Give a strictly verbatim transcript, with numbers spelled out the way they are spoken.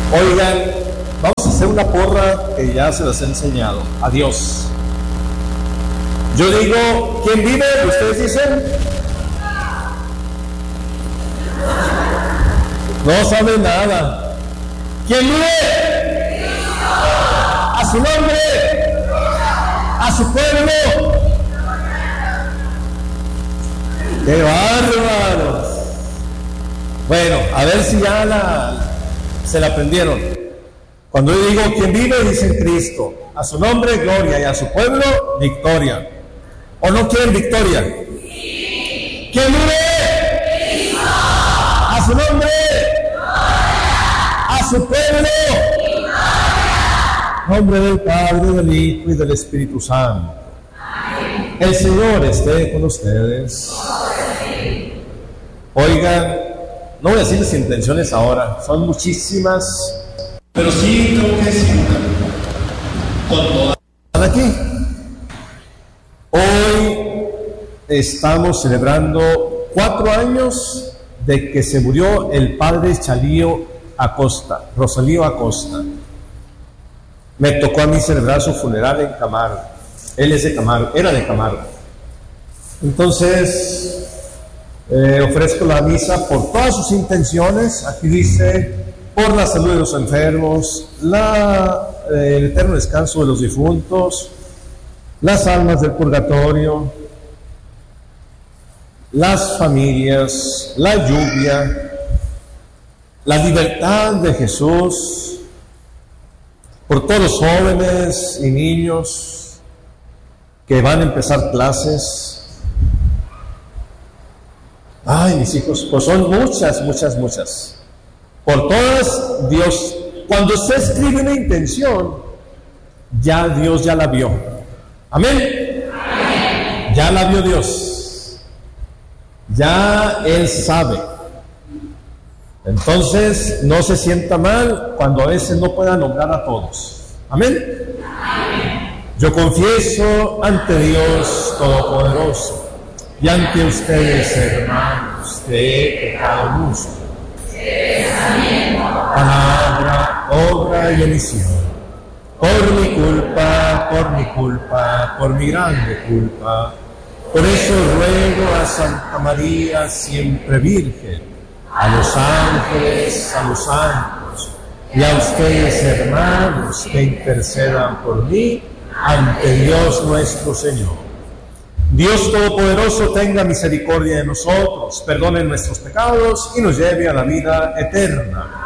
Oigan, vamos a hacer una porra que ya se las he enseñado. Adiós. Yo digo, ¿quién vive? ¿Ustedes dicen? No saben nada. ¿Quién vive? A su nombre, a su pueblo. ¡Qué bárbaros! Bueno, a ver si ya la, se la aprendieron. Cuando yo digo ¿quién vive? Dicen Cristo. A su nombre, gloria, y a su pueblo, victoria. ¿O no quieren victoria? Sí. ¿Quién vive? Cristo. A su nombre, gloria. A su pueblo, victoria. Nombre del Padre, del Hijo y del Espíritu Santo. Amén. El Señor esté con ustedes. Amén. Oigan, no voy a decir las intenciones ahora, son muchísimas, pero sí tengo que decir una. Con todas. ¿Están aquí? Hoy estamos celebrando cuatro años de que se murió el padre Chalío Acosta, Rosalío Acosta. Me tocó a mí celebrar su funeral en Camargo. Él es de Camargo, era de Camargo. Entonces, Eh, ofrezco la misa por todas sus intenciones. Aquí dice, por la salud de los enfermos, la, eh, el eterno descanso de los difuntos, las almas del purgatorio, las familias, la lluvia, la libertad de Jesús, por todos los jóvenes y niños que van a empezar clases. Ay, mis hijos, pues son muchas, muchas, muchas. Por todas, Dios, cuando usted escribe una intención, ya Dios ya la vio. ¿Amén? Amén. Ya la vio Dios. Ya Él sabe. Entonces, no se sienta mal cuando a veces no pueda nombrar a todos. ¿Amén? Amén. Yo confieso ante Dios Todopoderoso y ante ustedes, hermanos, que he pecado mucho, palabra, obra y omisión, por mi culpa, por mi culpa, por mi grande culpa. Por eso ruego a Santa María, siempre Virgen, a los ángeles, a los santos, y a ustedes, hermanos, que intercedan por mí ante Dios nuestro Señor. Dios Todopoderoso tenga misericordia de nosotros, perdone nuestros pecados y nos lleve a la vida eterna.